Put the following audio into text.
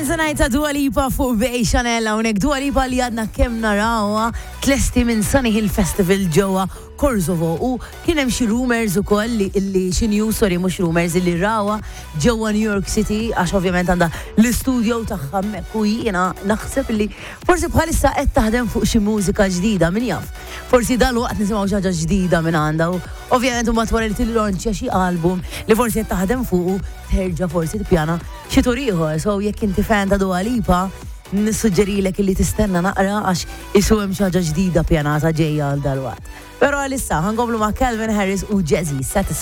Wednesday night ta' Dua Lipa fuq Bay Chanel hawnhekk Dua Lipa li għadna kemm narawha tlesti minn Sunny Hill Festival ġewwa Kosovo u kien hemm xi rumors ukoll li xi news mhux rumors li rawa ġewwa New York City għax ovvjament għandha l-istudio tagħha hemmhekk u jiena naħseb li forsi bħalissa qed taħdem fuq xi mużika ġdida min jaf. Forsi dalwaqt nisimgħu xi ħaġa ġdida minn għandha u ovvjament huma wara li tilronċja xi album li forsi qed taħdem fuq terġa' forsi tippjana xi tur ieħor. So jekk inti fan ta' Dua Lipa nissuġġerilek illi tistenna naqra għax isu hemm xi ġdida pjanata ġejja għal dalwaqt. Però għalissa ħankomplu ma' Calvin Harris u Jazzy Satisfied.